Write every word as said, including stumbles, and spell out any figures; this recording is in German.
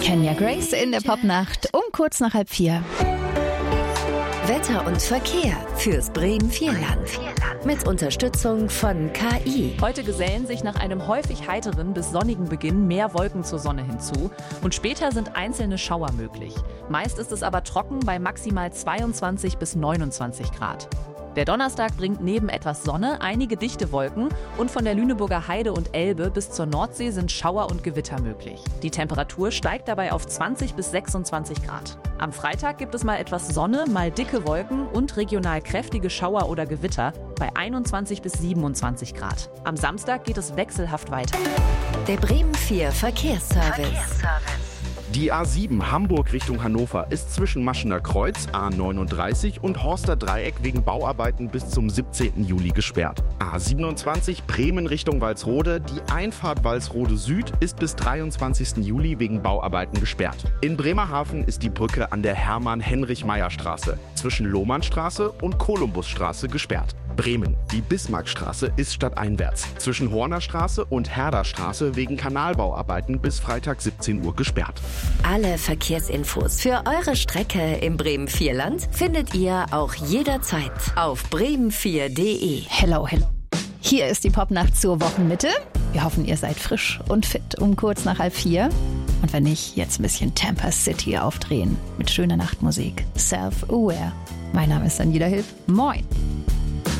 Kenya Grace in der Popnacht um kurz nach halb vier. Wetter und Verkehr fürs Bremen-Vierland. Mit Unterstützung von K I. Heute gesellen sich nach einem häufig heiteren bis sonnigen Beginn mehr Wolken zur Sonne hinzu. Und später sind einzelne Schauer möglich. Meist ist es aber trocken bei maximal zweiundzwanzig bis neunundzwanzig Grad. Der Donnerstag bringt neben etwas Sonne einige dichte Wolken und von der Lüneburger Heide und Elbe bis zur Nordsee sind Schauer und Gewitter möglich. Die Temperatur steigt dabei auf zwanzig bis sechsundzwanzig Grad. Am Freitag gibt es mal etwas Sonne, mal dicke Wolken und regional kräftige Schauer oder Gewitter bei einundzwanzig bis siebenundzwanzig Grad. Am Samstag geht es wechselhaft weiter. Der Bremen vier Verkehrsservice. Verkehrsservice. Die A sieben Hamburg Richtung Hannover ist zwischen Maschener Kreuz A neununddreißig und Horster Dreieck wegen Bauarbeiten bis zum siebzehnten Juli gesperrt. A siebenundzwanzig Bremen Richtung Walsrode. Die Einfahrt Walsrode Süd ist bis dreiundzwanzigsten Juli wegen Bauarbeiten gesperrt. In Bremerhaven ist die Brücke an der Hermann-Heinrich-Meyer-Straße zwischen Lohmannstraße und Kolumbusstraße gesperrt. Bremen. Die Bismarckstraße ist stadteinwärts zwischen Hornerstraße und Herderstraße wegen Kanalbauarbeiten bis Freitag siebzehn Uhr gesperrt. Alle Verkehrsinfos für eure Strecke im Bremen-Vierland findet ihr auch jederzeit auf bremen vier punkt de. Hello, hello. Hier ist die Popnacht zur Wochenmitte. Wir hoffen, ihr seid frisch und fit um kurz nach halb vier. Und wenn nicht, jetzt ein bisschen Tampa City aufdrehen mit schöner Nachtmusik. Self-Aware. Mein Name ist Daniela Hilf. Moin.